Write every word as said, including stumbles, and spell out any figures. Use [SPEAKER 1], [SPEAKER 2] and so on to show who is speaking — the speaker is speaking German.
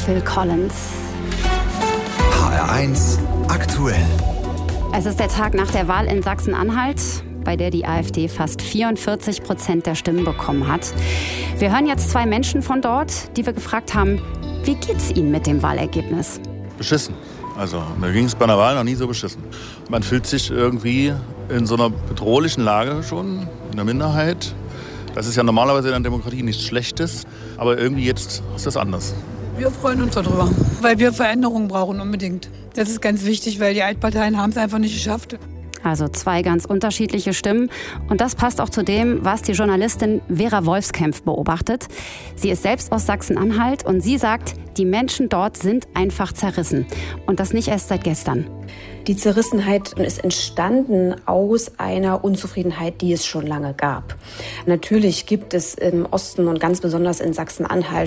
[SPEAKER 1] Phil Collins.
[SPEAKER 2] H R eins aktuell.
[SPEAKER 1] Es ist der Tag nach der Wahl in Sachsen-Anhalt, bei der die AfD fast vierundvierzig Prozent der Stimmen bekommen hat. Wir hören jetzt zwei Menschen von dort, die wir gefragt haben, wie geht's ihnen mit dem Wahlergebnis?
[SPEAKER 3] Beschissen. Also mir ging es bei einer Wahl noch nie so beschissen. Man fühlt sich irgendwie in so einer bedrohlichen Lage schon, in der Minderheit. Das ist ja normalerweise in der Demokratie nichts Schlechtes, aber irgendwie jetzt ist das anders.
[SPEAKER 4] Wir freuen uns darüber, weil wir Veränderungen brauchen unbedingt. Das ist ganz wichtig, weil die Altparteien haben es einfach nicht geschafft.
[SPEAKER 1] Also zwei ganz unterschiedliche Stimmen. Und das passt auch zu dem, was die Journalistin Vera Wolfskämpf beobachtet. Sie ist selbst aus Sachsen-Anhalt und sie sagt, die Menschen dort sind einfach zerrissen. Und das nicht erst seit gestern.
[SPEAKER 5] Die Zerrissenheit ist entstanden aus einer Unzufriedenheit, die es schon lange gab. Natürlich gibt es im Osten und ganz besonders in Sachsen-Anhalt